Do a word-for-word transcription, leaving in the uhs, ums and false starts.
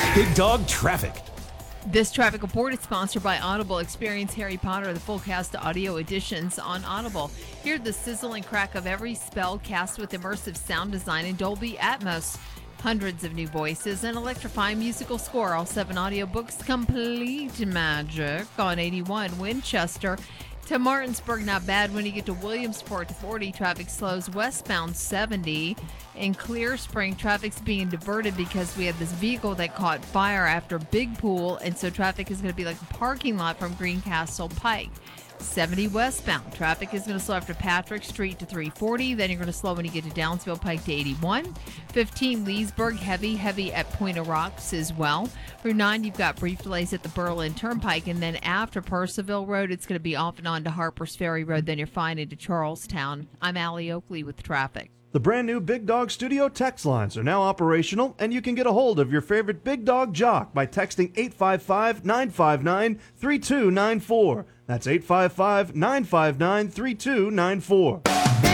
Big Dog Traffic. This traffic report is sponsored by Audible. Experience Harry Potter, the full cast audio editions on Audible. Hear the sizzle and crack of every spell cast with immersive sound design in Dolby Atmos. Hundreds of new voices, and electrifying musical score. All seven audiobooks, complete magic on eighty-one Winchester to Martinsburg. Not bad when you get to Williamsport to forty. Traffic slows westbound seventy. In Clear Spring, traffic's being diverted because we have this vehicle that caught fire after Big Pool, and so traffic is going to be like a parking lot from Greencastle Pike. seventy westbound. Traffic is going to slow after Patrick Street to three forty. Then you're going to slow when you get to Downsville Pike to eighty-one. fifteen Leesburg, heavy, heavy at Point of Rocks as well. Route nine, you've got brief delays at the Berlin Turnpike. And then after Percival Road, it's going to be off and on to Harper's Ferry Road. Then you're fine into Charlestown. I'm Allie Oakley with traffic. The brand new Big Dog Studio text lines are now operational, and you can get a hold of your favorite Big Dog jock by texting eight five five, nine five nine, three two nine four. That's eight five five, nine five nine, three two nine four.